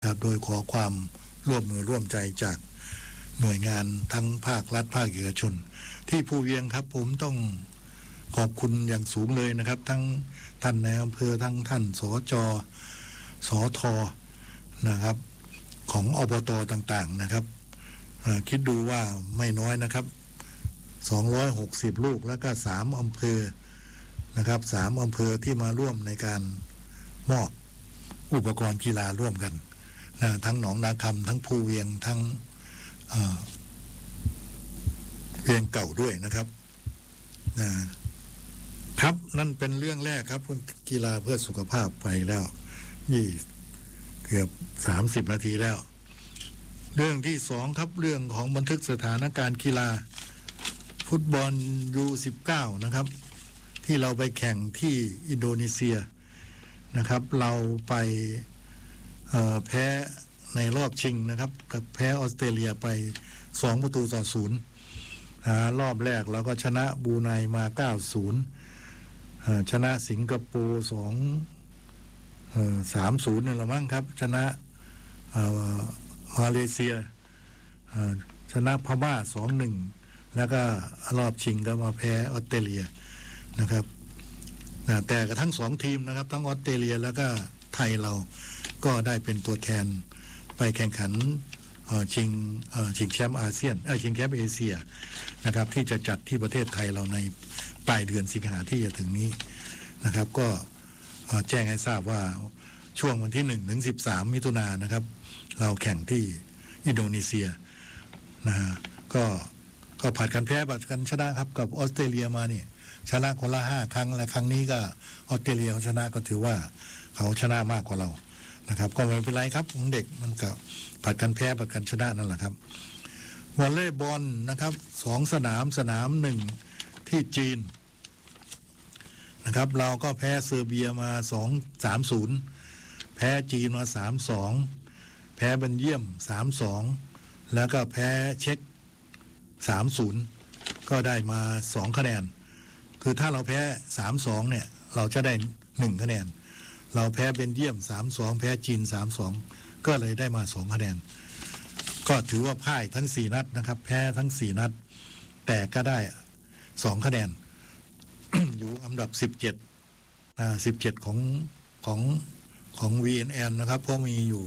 นะครับโดยขอความร่วมมือร่วมใจจากหน่วยงานทั้งภาครัฐภาคเอกชนที่ภูเวียงครับผมต้องขอบคุณอย่างสูงเลยนะครับทั้งท่านนายอำเภอทั้งท่านสจ.สท.นะครับของอบต.ต่างๆนะครับคิดดูว่าไม่น้อยนะครับ260ลูกแล้วก็3อำเภอนะครับ3อำเภอที่มาร่วมในการมอบอุปกรณ์กีฬาร่วมกันทั้งหนองนาคำทั้งภูเวียงทั้งเวียงเก่าด้วยนะครับครับนั่นเป็นเรื่องแรกครับกีฬาเพื่อสุขภาพไปแล้วเกือบ30 นาทีแล้วเรื่องที่2ครับเรื่องของบันทึกสถานการณ์กีฬาฟุตบอล U19 นะครับที่เราไปแข่งที่อินโดนีเซียนะครับเราไปแพ้ในรอบชิงนะครับกับแพ้ออสเตรเลียไป2-0รอบแรกเราก็ชนะบรูไนมา90ชนะสิงคโปร์3-0นั่นแหละมั้งครับชนะมาเลเซียชนะพม่า2-1แล้วก็รอบชิงก็มาแพ้ออสเตรเลียนะครับแต่กับทั้ง2ทีมนะครับทั้งออสเตรเลียแล้วก็ไทยเราก็ได้เป็นตัวแทนไปแข่งขันชิงแชมป์อาเซียนชิงแชมป์เอเชียนะครับที่จะจัดที่ประเทศไทยเราในปลายเดือนสิงหาที่จะถึงนี้นะครับก็แจ้งให้ทราบว่าช่วงวันที่1 ถึง 13 มิถุนายนนะครับเราแข่งที่อินโดนีเซียนะก็ผัดกันแพ้ผัดกันชนะครับกับออสเตรเลียมาเนี่ยชนะคนละ5 ครั้งและครั้งนี้ก็ออสเตรเลียชนะก็ถือว่าเขาชนะมากกว่าเรานะครับก็ไม่เป็นไรครับของเด็กมันก็ผัดกันแพ้ผัดกันชนะนั่นแหละครับวอลเลย์บอลนะครับ2 สนาม1ที่จีนนะครับเราก็แพ้เซอร์เบียมา3-0แพ้จีนมา3-2แพ้เบลเยียม3-2แล้วก็แพ้เช็ก3-0ก็ได้มา2 คะแนนคือถ้าเราแพ้3-2เนี่ยเราจะได้1 คะแนนเราแพ้เบลเยียม3-2แพ้จีน3-2ก็เลยได้มา2 คะแนนก็ถือว่าพ่ายทั้ง4 นัดนะครับแพ้ทั้ง4 นัดแต่ก็ได้2 คะแนน อยู่อันดับ17ของ VNL นะครับเพราะมีอยู่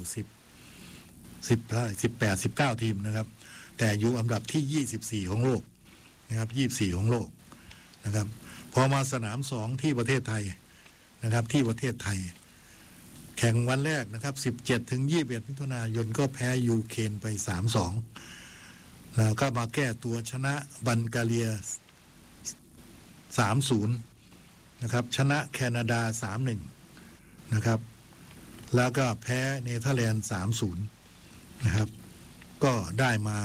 18-19 ทีมนะครับแต่อยู่อันดับที่24ของโลกนะครับ24ของโลกนะครับพอมาสนาม2ที่ประเทศไทยนะครับที่ประเทศไทยแข่งวันแรกนะครับ17 ถึง 21 มิถุนายนก็แพ้ยูเครนไป3-2แล้วก็มาแก้ตัวชนะบัลแกเรีย3-0นะครับชนะแคนาดา3-1นะครับแล้วก็แพ้เนเธอร์แลนด์3-0นะครับก็ได้มา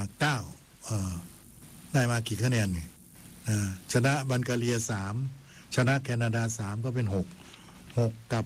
ได้มากี่คะแนนเนี่ยชนะบัลแกเรีย3ชนะแคนาดา3ก็เป็น6กับ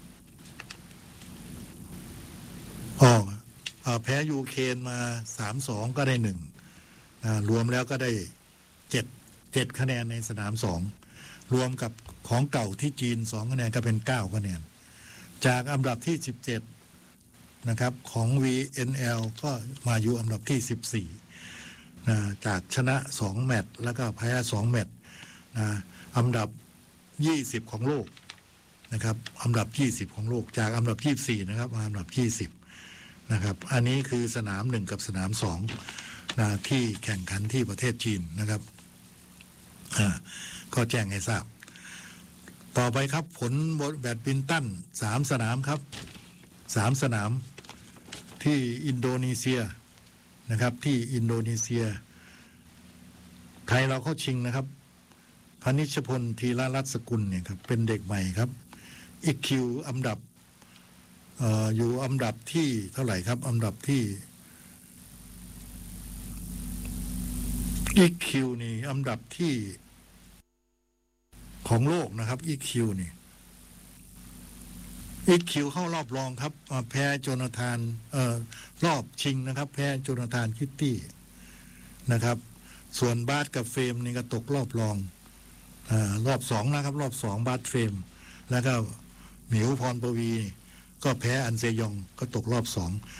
แพ้ยูเครนมา3-2ก็ได้1รวมแล้วก็ได้7คะแนนในสนาม2รวมกับของเก่าที่จีน2 คะแนนก็เป็น9 คะแนนจากอันดับที่17นะครับของ VNL ก็มาอยู่อันดับที่14จากชนะ2 แมตช์แล้วก็แพ้2 แมตช์อันดับ20ของโลกนะครับอันดับ20ของโลกจากอันดับ24นะครับมาอันดับ20นะครับอันนี้คือสนาม1กับสนาม2ที่แข่งขันที่ประเทศจีนนะครับก็แจ้งให้ทราบต่อไปครับผลแบดมินตัน3 สนามครับ3 สนามที่อินโดนีเซียนะครับที่อินโดนีเซียไทยเราเข้าชิงนะครับพนิชพลธีรรัตน์สกุลเนี่ยครับเป็นเด็กใหม่ครับอีคิวอันดับอยู่อันดับที่เท่าไหร่ครับอันดับที่EQ นี่อันดับที่ของโลกนะครับ EQ นี่ EQ เข้ารอบรองครับแพ้โจนาธานรอบชิงนะครับแพ้โจนาธานคิตตี้นะครับส่วนบาสกับเฟรมนี่ก็ตกรอบรองรอบ2นะครับรอบ2บาสเฟรมแล้วก็หมิวพรปวีก็แพ้อันเซยองก็ตกรอบ2